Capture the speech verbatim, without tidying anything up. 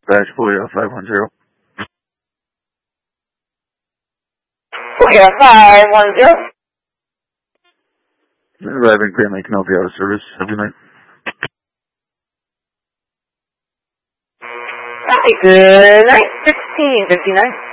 Batch Boya five one zero. Boya five one zero. Arriving Grand Lake Canopy out of service. Have a good night. Hi, good night. sixteen fifty-nine.